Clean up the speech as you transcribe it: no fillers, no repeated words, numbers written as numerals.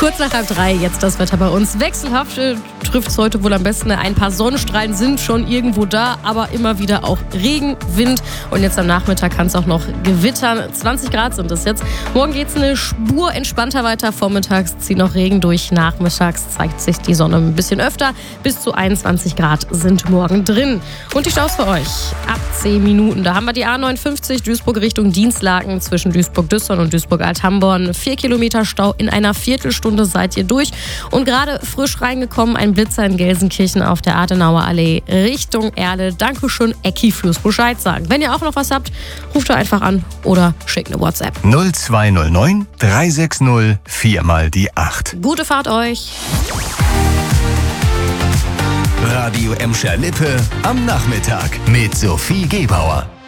Kurz nach 2:30 jetzt das Wetter bei uns. Wechselhaft trifft es heute wohl am besten. Ein paar Sonnenstrahlen sind schon irgendwo da, aber immer wieder auch Regen, Wind. Und jetzt am Nachmittag kann es auch noch gewittern. 20 Grad sind es jetzt. Morgen geht es eine Spur entspannter weiter. Vormittags zieht noch Regen durch. Nachmittags zeigt sich die Sonne ein bisschen öfter. Bis zu 21 Grad sind morgen drin. Und die Staus für euch ab 10 Minuten. Da haben wir die A59 Duisburg Richtung Dienstlaken zwischen Duisburg-Düsseldorf und Duisburg-Althamborn. 4 Kilometer Stau in einer Viertelstunde seid ihr durch. Und gerade frisch reingekommen ein Blitzer in Gelsenkirchen auf der Adenauer Allee Richtung Erle. Dankeschön, Ecki, fürs Bescheid sagen. Wenn ihr auch noch was habt, ruft ihr einfach an oder schickt eine WhatsApp. 0209 360 4x8. Gute Fahrt euch. Radio Emscher Lippe am Nachmittag mit Sophie Gebauer.